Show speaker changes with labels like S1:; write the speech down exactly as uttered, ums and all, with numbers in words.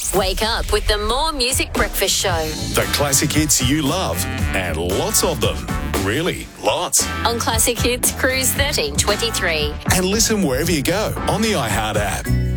S1: Wake up with the More Music Breakfast Show.
S2: The classic hits you love, and lots of them. Really, lots.
S1: On Classic Hits Cruise thirteen twenty-three.
S2: And listen wherever you go on the iHeart app.